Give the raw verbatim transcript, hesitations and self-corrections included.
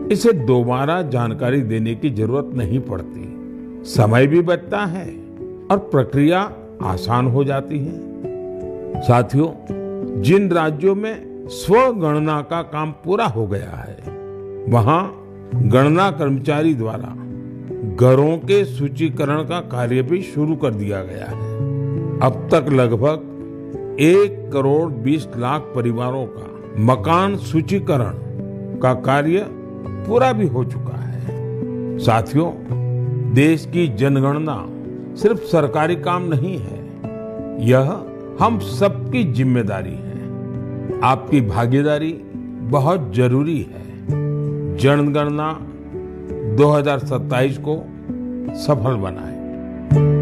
इसे दोबारा जानकारी देने की जरूरत नहीं पड़ती, समय भी बचता है और प्रक्रिया आसान हो जाती है। साथियों, जिन राज्यों में स्वगणना का काम पूरा हो गया है, वहां गणना कर्मचारी द्वारा घरों के सूचीकरण का कार्य भी शुरू कर दिया गया है। अब तक लगभग एक करोड़ बीस लाख परिवारों का मकान सूचीकरण का कार्य पूरा भी हो चुका है। साथियों, देश की जनगणना सिर्फ सरकारी काम नहीं है, यह हम सबकी जिम्मेदारी है। आपकी भागीदारी बहुत जरूरी है। जनगणना दो हज़ार सत्ताईस को सफल बनाएं।